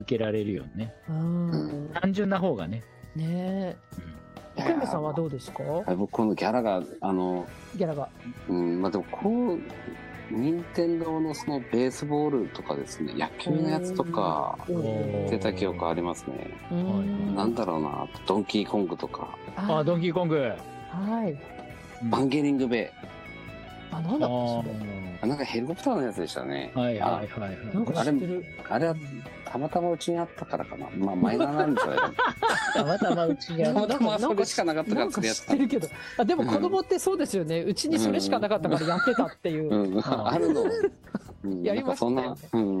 受けられるよね。単純な方がね。 ねえ。奥山さんはどうですか？ 僕このギャラがギャラが。 まあでも任天堂のそのベースボールとかですね、野球のやつとか出た記憶ありますね。なんだろうな、ドンキーコングとか。 ドンキーコング。はい。 バンゲリングベイ。 なんだっけ？ なんかヘリコプターのやつでしたね。 はいはいはい。 なんか知ってる。 あれはたまたまうちにあったからかな。まあマイナーなんですよね。 たまたまうちにあった。 たまたまそれしかなかったからなんか知ってるけど。でも子供ってそうですよね。うちにそれしかなかったからやってたっていう。 あるの。 やりましたね。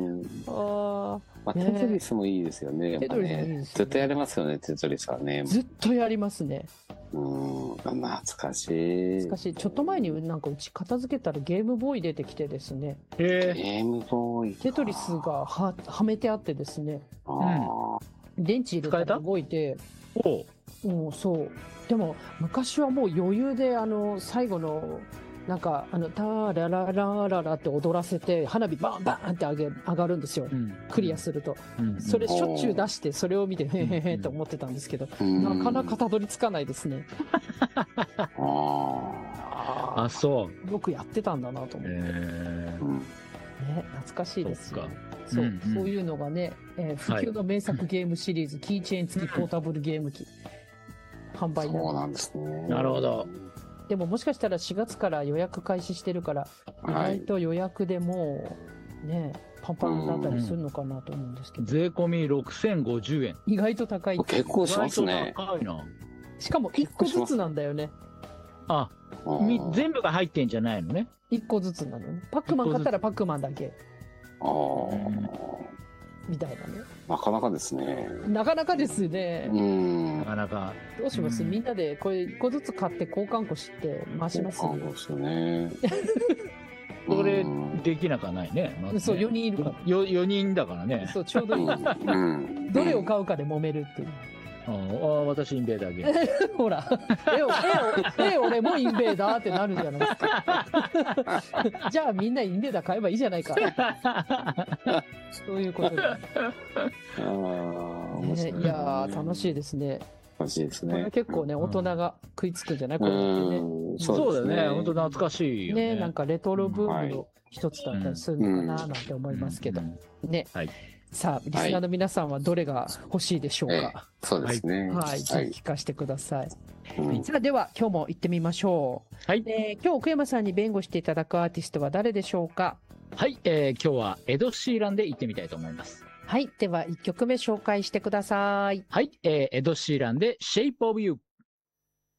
テトリスもいいですよね。やっぱね。ずっとやれますよね、テトリスはね。 ずっとやりますね。 懐かしい。 懐かしい。ちょっと前になんかうち片付けたらゲームボーイ出てきてですね。 ゲームボーイ。 テトリスがはめてあってですね。電池入れたら動いて。そう。でも昔はもう余裕で最後のなんかタラララララって踊らせて花火バンバンって上がるんですよ。クリアすると。それしょっちゅう出してそれを見てへへへって思ってたんですけど、なかなかたどり着かないですね。 そう。 よくやってたんだなと思って。懐かしいですよ。そういうのがね、普及の名作ゲームシリーズ、キーチェーン付きポータブルゲーム機販売そうなんですね。 なるほど。 でももしかしたら4月から予約開始してるから、意外と予約でもうね、パンパンだったりするのかなと思うんですけど。 税込み6050円。 意外と高い。 結構しますね。 高いな。 しかも1個ずつなんだよね。 全部が入ってんじゃないのね。 1個ずつなのね。パックマン買ったらパックマンだけ。みたいなね。 なかなかですね。 なかなかですね。 なかなか。 どうします？みんなでこれ1個ずつ買って交換庫して回します？ 交換庫ですよね。 これできなくはないね。 そう、4人いるから。 4人だからね。 そう、ちょうどいい。どれを買うかで揉めるっていう。私インベーダーゲーム。ほら、俺もインベーダーってなるじゃないですか。じゃあみんなインベーダー買えばいいじゃないか。そういうことで。いやー、楽しいですね。 楽しいですね。 これ結構ね、大人が食いつくんじゃない？これってね。 そうだよね。本当懐かしいよね。 なんかレトロブームの一つだったりするのかななんて思いますけど。ね。さあ、リスナーの皆さんはどれが欲しいでしょうか？ そうですね。 はい、ぜひ聞かせてください。さあ、では今日も行ってみましょう。今日奥山さんに弁護していただくアーティストは誰でしょうか？ はい、今日はエド・シーランで行ってみたいと思います。 はい、では1曲目紹介してください。 はい、エド・シーランで Shape of You。